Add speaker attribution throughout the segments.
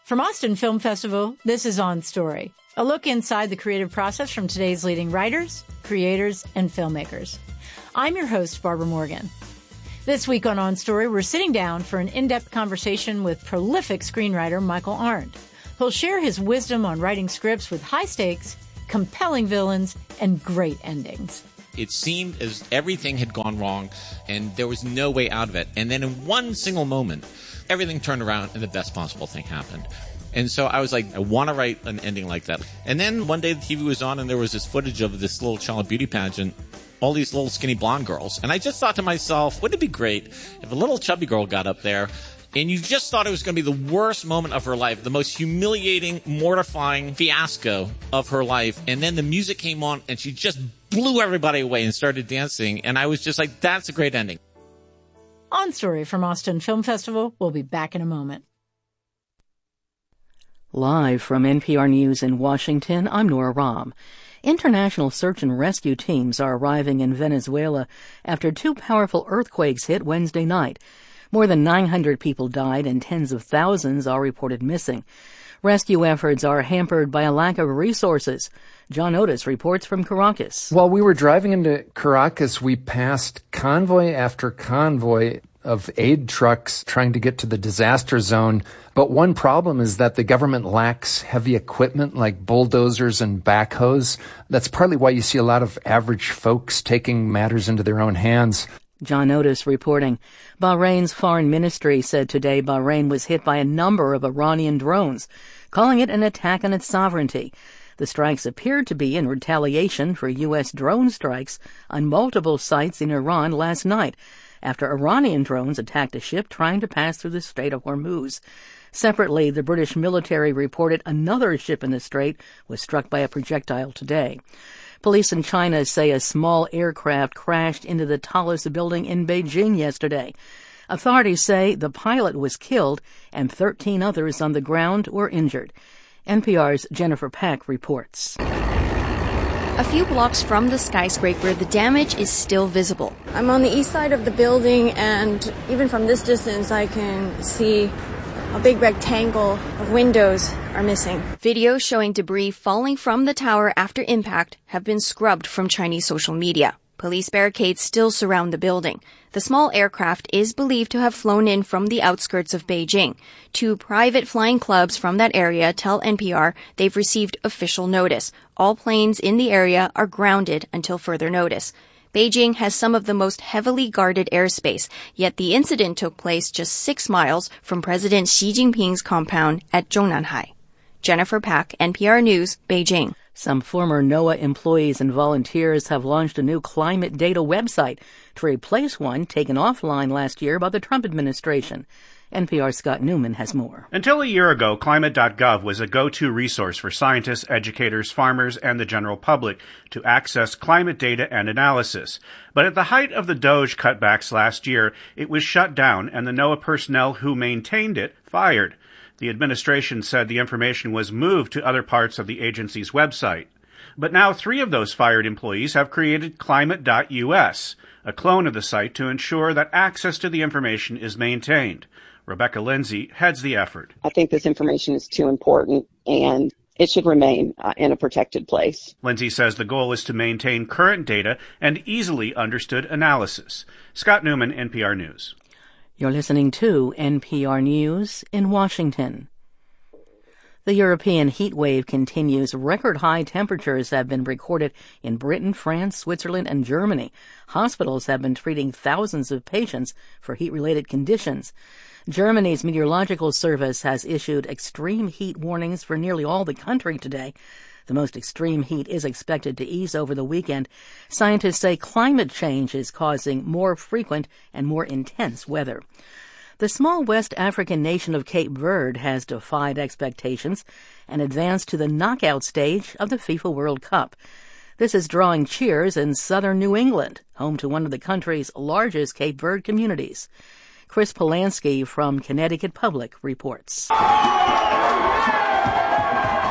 Speaker 1: From Austin Film Festival, this is On Story, a look inside the creative process from today's leading writers, creators, and filmmakers. I'm your host, Barbara Morgan. This week on Story, we're sitting down for an in-depth conversation with prolific screenwriter Michael Arndt, who'll share his wisdom on writing scripts with high stakes, compelling villains, and great endings.
Speaker 2: It seemed as everything had gone wrong and there was no way out of it. And then in one single moment, everything turned around and the best possible thing happened. And so I was like, I want to write an ending like that. And then one day the TV was on and there was this footage of this little child beauty pageant, all these little skinny blonde girls. And I just thought to myself, wouldn't it be great if a little chubby girl got up there and you just thought it was going to be the worst moment of her life, the most humiliating, mortifying fiasco of her life. And then the music came on and she just blew everybody away and started dancing. And I was just like, that's a great ending.
Speaker 1: On Story from Austin Film Festival. We'll be back in a moment.
Speaker 3: Live from NPR News in Washington, I'm Nora Rahm. International search and rescue teams are arriving in Venezuela after two powerful earthquakes hit Wednesday night. More than 900 people died and tens of thousands are reported missing. Rescue efforts are hampered by a lack of resources. John Otis reports from Caracas.
Speaker 4: While we were driving into Caracas, we passed convoy after convoy of aid trucks trying to get to the disaster zone. But one problem is that the government lacks heavy equipment like bulldozers and backhoes. That's partly why you see a lot of average folks taking matters into their own hands.
Speaker 3: John Otis reporting. Bahrain's foreign ministry said today Bahrain was hit by a number of Iranian drones, calling it an attack on its sovereignty. The strikes appeared to be in retaliation for U.S. drone strikes on multiple sites in Iran last night, after Iranian drones attacked a ship trying to pass through the Strait of Hormuz. Separately, the British military reported another ship in the strait was struck by a projectile today. Police in China say a small aircraft crashed into the tallest building in Beijing yesterday. Authorities say the pilot was killed and 13 others on the ground were injured. NPR's Jennifer Peck reports.
Speaker 5: A few blocks from the skyscraper, the damage is still visible.
Speaker 6: I'm on the east side of the building, and even from this distance, I can see a big rectangle of windows are missing.
Speaker 5: Videos showing debris falling from the tower after impact have been scrubbed from Chinese social media. Police barricades still surround the building. The small aircraft is believed to have flown in from the outskirts of Beijing. Two private flying clubs from that area tell NPR they've received official notice. All planes in the area are grounded until further notice. Beijing has some of the most heavily guarded airspace, yet the incident took place just 6 miles from President Xi Jinping's compound at Zhongnanhai. Jennifer Pack, NPR News, Beijing.
Speaker 3: Some former NOAA employees and volunteers have launched a new climate data website to replace one taken offline last year by the Trump administration. NPR's Scott Newman has more.
Speaker 7: Until a year ago, climate.gov was a go-to resource for scientists, educators, farmers, and the general public to access climate data and analysis. But at the height of the DOGE cutbacks last year, it was shut down and the NOAA personnel who maintained it fired. The administration said the information was moved to other parts of the agency's website. But now 3 of those fired employees have created climate.us, a clone of the site to ensure that access to the information is maintained. Rebecca Lindsay heads the effort.
Speaker 8: I think this information is too important and it should remain in a protected place.
Speaker 7: Lindsay says the goal is to maintain current data and easily understood analysis. Scott Newman, NPR News.
Speaker 3: You're listening to NPR News in Washington. The European heat wave continues. Record high temperatures have been recorded in Britain, France, Switzerland, and Germany. Hospitals have been treating thousands of patients for heat-related conditions. Germany's meteorological service has issued extreme heat warnings for nearly all the country today. The most extreme heat is expected to ease over the weekend. Scientists say climate change is causing more frequent and more intense weather. The small West African nation of Cape Verde has defied expectations and advanced to the knockout stage of the FIFA World Cup. This is drawing cheers in southern New England, home to one of the country's largest Cape Verde communities. Chris Polanski from Connecticut Public reports.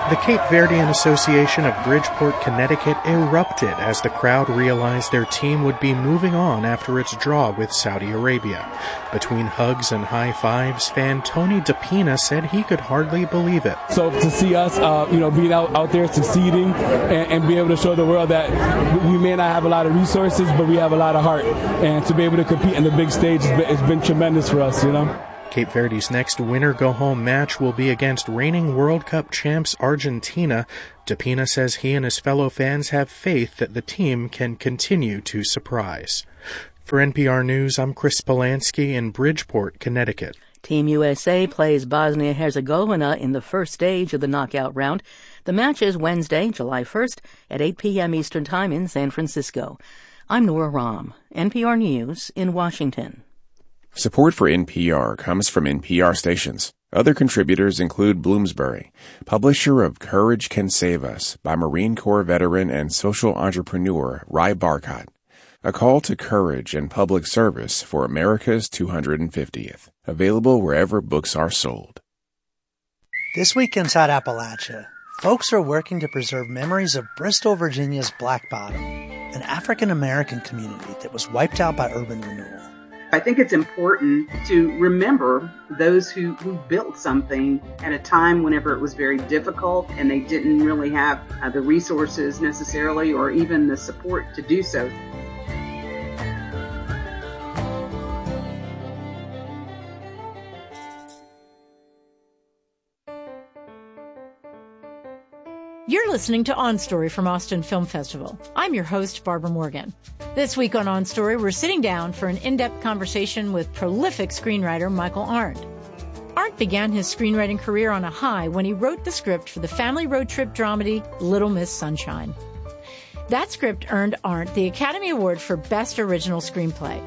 Speaker 9: The Cape Verdean Association of Bridgeport, Connecticut erupted as the crowd realized their team would be moving on after its draw with Saudi Arabia. Between hugs and high fives, fan Tony DePina said he could hardly believe it.
Speaker 10: So to see us, being out there succeeding and be able to show the world that we may not have a lot of resources, but we have a lot of heart. And to be able to compete in the big stage has been tremendous for us,
Speaker 9: Cape Verde's next winner-go-home match will be against reigning World Cup champs Argentina. DePina says he and his fellow fans have faith that the team can continue to surprise. For NPR News, I'm Chris Polanski in Bridgeport, Connecticut.
Speaker 3: Team USA plays Bosnia-Herzegovina in the first stage of the knockout round. The match is Wednesday, July 1st at 8 p.m. Eastern Time in San Francisco. I'm Nora Rahm, NPR News in Washington.
Speaker 11: Support for NPR comes from NPR stations. Other contributors include Bloomsbury, publisher of Courage Can Save Us by Marine Corps veteran and social entrepreneur Rai Barkat. A call to courage and public service for America's 250th. Available wherever books are sold.
Speaker 12: This week inside Appalachia, folks are working to preserve memories of Bristol, Virginia's Black Bottom, an African-American community that was wiped out by urban renewal.
Speaker 13: I think it's important to remember those who built something at a time whenever it was very difficult and they didn't really have the resources necessarily or even the support to do so.
Speaker 1: You're listening to On Story from Austin Film Festival. I'm your host, Barbara Morgan. This week on On Story, we're sitting down for an in-depth conversation with prolific screenwriter Michael Arndt. Arndt began his screenwriting career on a high when he wrote the script for the family road trip dramedy Little Miss Sunshine. That script earned Arndt the Academy Award for Best Original Screenplay.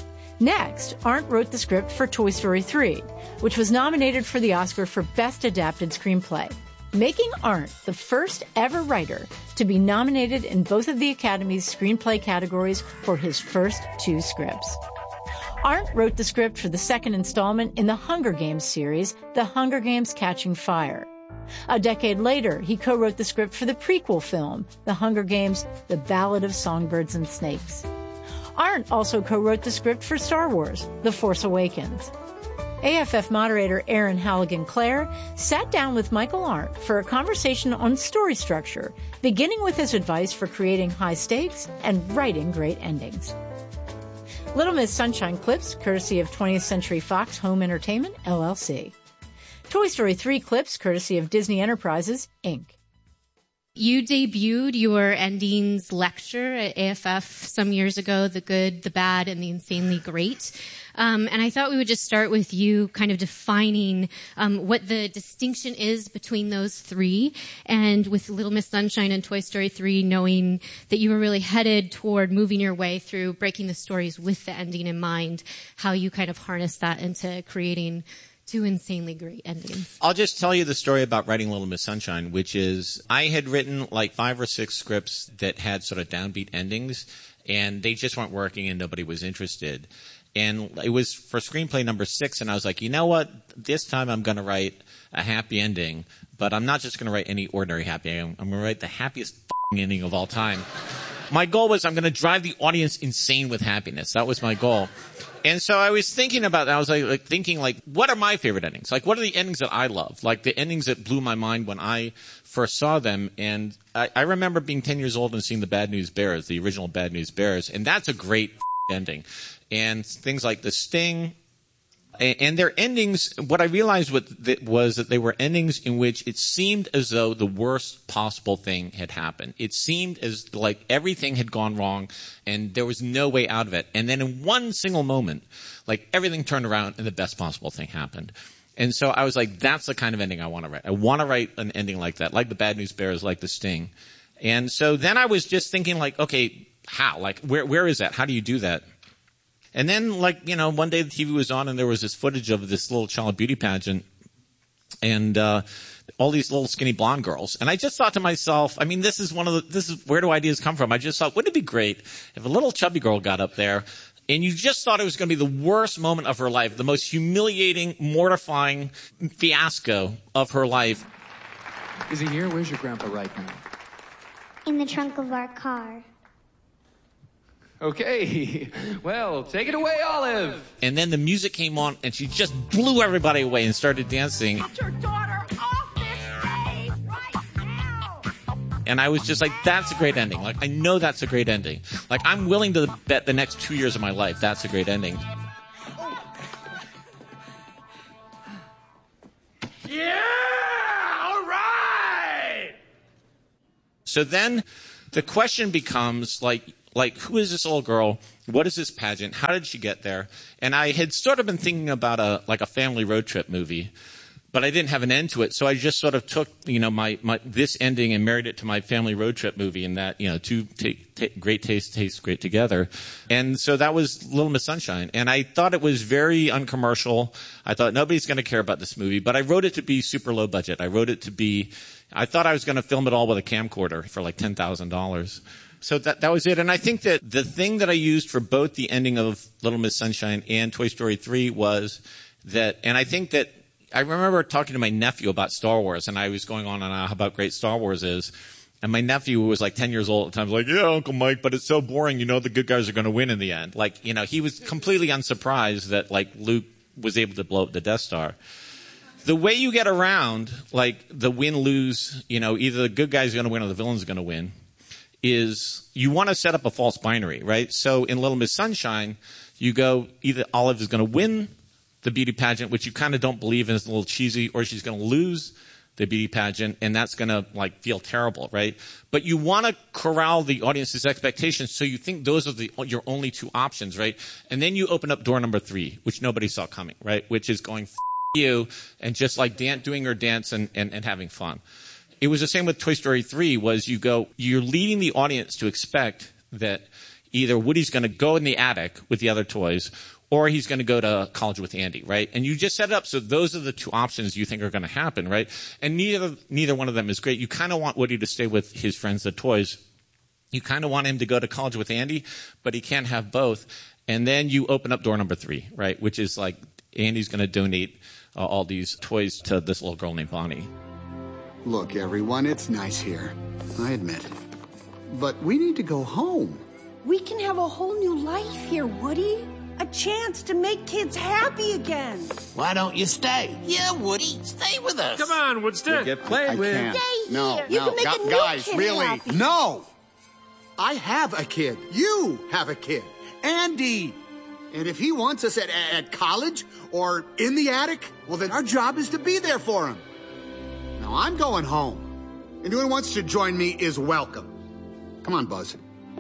Speaker 1: Next, Arndt wrote the script for Toy Story 3, which was nominated for the Oscar for Best Adapted Screenplay, making Arndt the first ever writer to be nominated in both of the Academy's screenplay categories for his first two scripts. Arndt wrote the script for the second installment in the Hunger Games series, The Hunger Games: Catching Fire. A decade later, he co-wrote the script for the prequel film, The Hunger Games: The Ballad of Songbirds and Snakes. Arndt also co-wrote the script for Star Wars: The Force Awakens. AFF moderator Aaron Halligan-Clare sat down with Michael Arndt for a conversation on story structure, beginning with his advice for creating high stakes and writing great endings. Little Miss Sunshine clips, courtesy of 20th Century Fox Home Entertainment, LLC. Toy Story 3 clips, courtesy of Disney Enterprises, Inc.
Speaker 14: You debuted your endings lecture at AFF some years ago, The Good, the Bad, and the Insanely Great. And I thought we would just start with you kind of defining what the distinction is between those three, and with Little Miss Sunshine and Toy Story 3, knowing that you were really headed toward moving your way through breaking the stories with the ending in mind, how you kind of harnessed that into creating two insanely great endings.
Speaker 2: I'll just tell you the story about writing Little Miss Sunshine, which is I had written like 5 or 6 scripts that had sort of downbeat endings, and they just weren't working and nobody was interested. And it was for screenplay number 6, and I was like, you know what? This time I'm going to write a happy ending, but I'm not just going to write any ordinary happy ending. I'm going to write the happiest ending of all time. My goal was I'm going to drive the audience insane with happiness. That was my goal. And so I was thinking about that. I was thinking, what are my favorite endings? Like, what are the endings that I love? Like, the endings that blew my mind when I first saw them. And I remember being 10 years old and seeing the Bad News Bears, the original Bad News Bears. And that's a great ending. And things like The Sting. And their endings, what I realized was that they were endings in which it seemed as though the worst possible thing had happened. It seemed as like everything had gone wrong and there was no way out of it. And then in one single moment, like everything turned around and the best possible thing happened. And so I was like, that's the kind of ending I want to write. I want to write an ending like that, like the Bad News Bears, like The Sting. And so then I was just thinking okay, how? Like, where is that? How do you do that? And then, one day the TV was on and there was this footage of this little child beauty pageant and all these little skinny blonde girls. And I just thought to myself, this is where do ideas come from? I just thought, wouldn't it be great if a little chubby girl got up there and you just thought it was going to be the worst moment of her life, the most humiliating, mortifying fiasco of her life.
Speaker 15: Is he here? Where's your grandpa right now?
Speaker 16: In the trunk of our car.
Speaker 15: Okay. Well, take it away, Olive.
Speaker 2: And then the music came on, and she just blew everybody away and started dancing.
Speaker 17: Get your daughter off this stage right now!
Speaker 2: And I was just like, that's a great ending. Like, I know that's a great ending. Like, I'm willing to bet the next 2 years of my life that's a great ending.
Speaker 17: Yeah! All right!
Speaker 2: So then the question becomes, like, who is this little girl? What is this pageant? How did she get there? And I had sort of been thinking about a family road trip movie, but I didn't have an end to it. So I just sort of took, my this ending and married it to my family road trip movie, and that, two great taste great together. And so that was Little Miss Sunshine. And I thought it was very uncommercial. I thought nobody's going to care about this movie, but I wrote it to be super low budget. I thought I was going to film it all with a camcorder for like $10,000. So that was it. And I think that the thing that I used for both the ending of Little Miss Sunshine and Toy Story 3 was that, and I think that I remember talking to my nephew about Star Wars, and I was going on and on how about great Star Wars is. And my nephew, who was like 10 years old at the time, was like, yeah, Uncle Mike, but it's so boring. The good guys are going to win in the end. Like, he was completely unsurprised that like Luke was able to blow up the Death Star. The way you get around like the win-lose, either the good guy's going to win or the villain's going to win, is you want to set up a false binary, right? So in Little Miss Sunshine, you go either Olive is going to win the beauty pageant, which you kind of don't believe in, is a little cheesy, or she's going to lose the beauty pageant, and that's going to like feel terrible, right? But you want to corral the audience's expectations, so you think those are your only two options, right? And then you open up door number 3, which nobody saw coming, right? Which is going you and just like doing her dance and having fun. It was the same with Toy Story 3, was you're leading the audience to expect that either Woody's going to go in the attic with the other toys, or he's going to go to college with Andy, right? And you just set it up so those are the two options you think are going to happen, right? And neither one of them is great. You kind of want Woody to stay with his friends, the toys. You kind of want him to go to college with Andy, but he can't have both. And then you open up door number 3, right? Which is like Andy's going to donate all these toys to this little girl named Bonnie.
Speaker 18: Look, everyone, it's nice here. I admit. But we need to go home.
Speaker 19: We can have a whole new life here, Woody. A chance to make kids happy again.
Speaker 20: Why don't you stay? Yeah, Woody, stay with us.
Speaker 21: Come on, Woodster.
Speaker 18: Get played
Speaker 19: with.
Speaker 18: Stay
Speaker 19: No,
Speaker 18: here.
Speaker 19: you can make a new
Speaker 18: guys,
Speaker 19: kid
Speaker 18: really?
Speaker 19: happy.
Speaker 18: No! I have a kid. You have a kid. Andy. And if he wants us at college or in the attic, well, then our job is to be there for him. Now, I'm going home. Anyone who wants to join me is welcome. Come on, Buzz.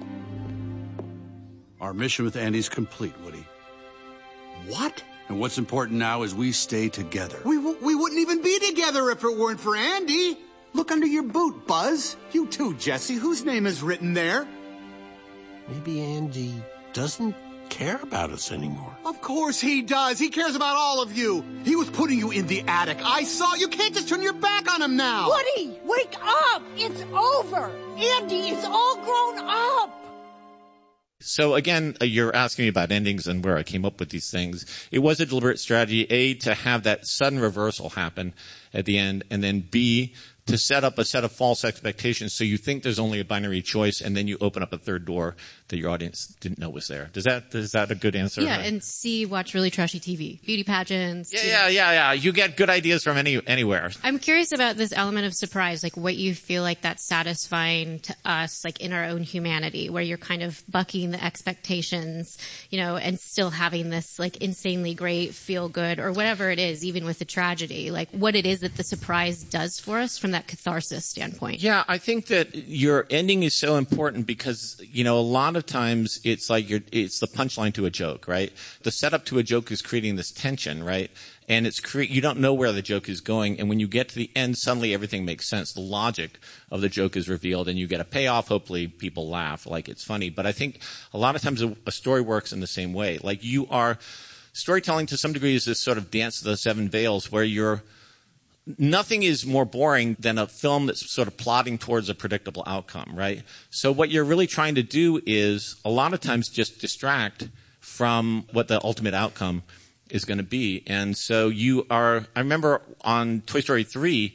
Speaker 22: Our mission with Andy's complete, Woody.
Speaker 18: What?
Speaker 22: And what's important now is we stay together.
Speaker 18: We wouldn't even be together if it weren't for Andy. Look under your boot, Buzz. You too, Jesse. Whose name is written there?
Speaker 20: Maybe Andy doesn't care about us anymore.
Speaker 18: Of course he does. He cares about all of you. He was putting you in the attic. I saw. You can't just turn your back on him now.
Speaker 19: Woody, wake up! It's over! Andy is all grown up!
Speaker 2: So again, you're asking me about endings and where I came up with these things. It was a deliberate strategy, A, to have that sudden reversal happen at the end, and then B, to set up a set of false expectations so you think there's only a binary choice, and then you open up a third door that your audience didn't know was there. Is that a good answer?
Speaker 14: Yeah, and C, watch really trashy TV. Beauty pageants.
Speaker 2: Yeah. You get good ideas from anywhere.
Speaker 14: I'm curious about this element of surprise, like what you feel like that's satisfying to us, like in our own humanity, where you're kind of bucking the expectations, and still having this like insanely great feel good or whatever it is, even with the tragedy, like what it is that the surprise does for us from that catharsis standpoint.
Speaker 2: Yeah, I think that your ending is so important because, a lot of times it's like it's the punchline to a joke, right? The setup to a joke is creating this tension, right? And you don't know where the joke is going. And when you get to the end, suddenly everything makes sense. The logic of the joke is revealed and you get a payoff. Hopefully people laugh like it's funny. But I think a lot of times a story works in the same way. Like storytelling to some degree is this sort of dance of the 7 veils where nothing is more boring than a film that's sort of plodding towards a predictable outcome, right? So what you're really trying to do is a lot of times just distract from what the ultimate outcome is going to be. And so I remember on Toy Story 3,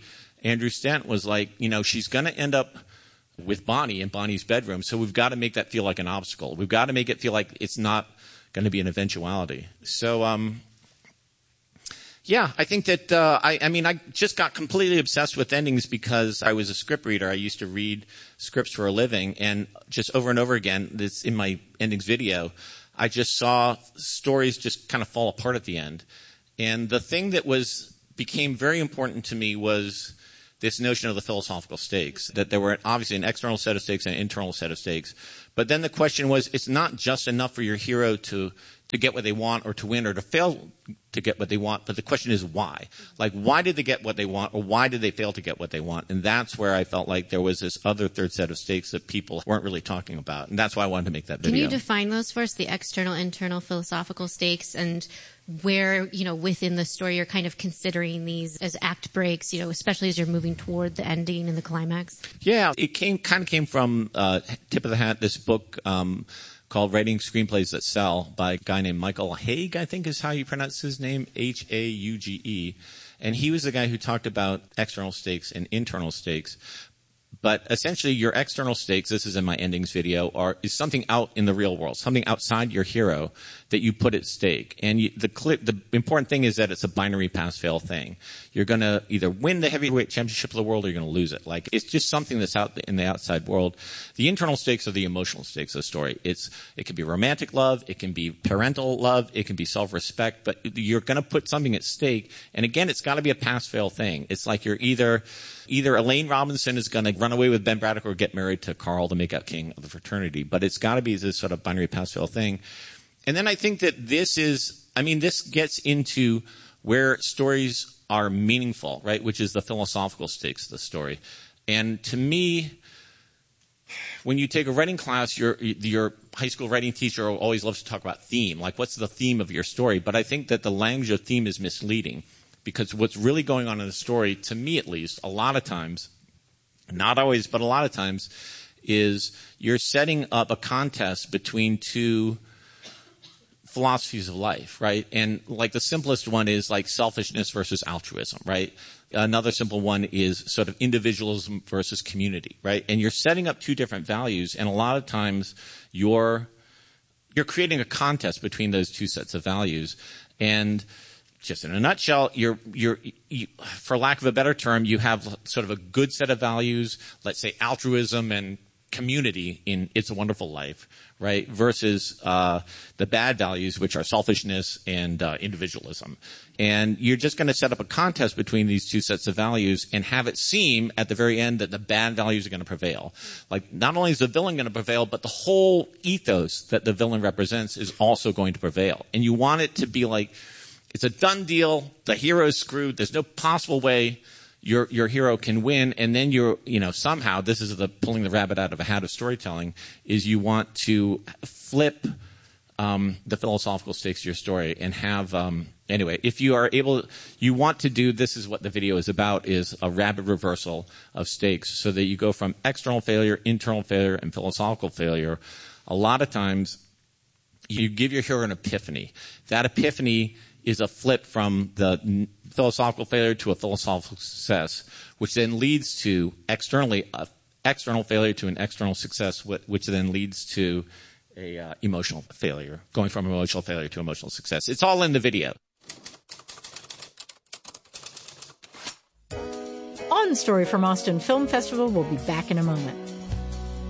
Speaker 2: Andrew Stent was like, she's going to end up with Bonnie in Bonnie's bedroom, so we've got to make that feel like an obstacle. We've got to make it feel like it's not going to be an eventuality. So, I think that I just got completely obsessed with endings because I was a script reader. I used to read scripts for a living, and just over and over again, this in my endings video, I just saw stories just kind of fall apart at the end. And the thing that became very important to me was this notion of the philosophical stakes, that there were obviously an external set of stakes and an internal set of stakes. But then the question was, it's not just enough for your hero to get what they want or to win or to fail to get what they want, but the question is why. Like, why did they get what they want, or why did they fail to get what they want? And that's where I felt like there was this other third set of stakes that people weren't really talking about. And that's why I wanted to make that video.
Speaker 14: Can you define those for us, the external, internal philosophical stakes, and where, within the story you're kind of considering these as act breaks, especially as you're moving toward the ending and the climax?
Speaker 2: Yeah, it came from Tip of the Hat, this book called Writing Screenplays That Sell by a guy named Michael Hauge, I think is how you pronounce his name, Hauge. And he was the guy who talked about external stakes and internal stakes. But essentially, your external stakes, this is in my endings video, is something out in the real world, something outside your hero that you put at stake. And the important thing is that it's a binary pass-fail thing. You're going to either win the heavyweight championship of the world or you're going to lose it. Like, it's just something that's out in the outside world. The internal stakes are the emotional stakes of the story. It can be romantic love, it can be parental love, it can be self-respect, but you're going to put something at stake. And again, it's got to be a pass-fail thing. It's like you're either Elaine Robinson is going to run away with Ben Braddock or get married to Carl, the makeout king of the fraternity. But it's got to be this sort of binary pass-fail thing. And then I think that this gets into where stories are meaningful, right? Which is the philosophical stakes of the story. And to me, when you take a writing class, your high school writing teacher always loves to talk about theme. Like, what's the theme of your story? But I think that the language of theme is misleading. Because what's really going on in the story, to me at least, a lot of times, not always, but a lot of times, is you're setting up a contest between two philosophies of life, right? And like the simplest one is like selfishness versus altruism, right? Another simple one is sort of individualism versus community, right? And you're setting up two different values, and a lot of times you're creating a contest between those two sets of values. And just in a nutshell, you, for lack of a better term, you have sort of a good set of values, let's say altruism and community in It's a Wonderful Life, right? Versus the bad values, which are selfishness and individualism. And you're just going to set up a contest between these two sets of values and have it seem at the very end that the bad values are going to prevail. Like, not only is the villain going to prevail, but the whole ethos that the villain represents is also going to prevail. And you want it to be like, it's a done deal. The hero is screwed. There's no possible way your hero can win. And then somehow, this is the pulling the rabbit out of a hat of storytelling, is you want to flip the philosophical stakes of your story and have, anyway, if you are able, you want to do, this is what the video is about, is a rapid reversal of stakes so that you go from external failure, internal failure, and philosophical failure. A lot of times, you give your hero an epiphany. That epiphany is a flip from the philosophical failure to a philosophical success, which then leads to external failure to an external success, which then leads to a emotional failure, going from emotional failure to emotional success. It's all in the video.
Speaker 1: On Story from Austin Film Festival, we'll be back in a moment.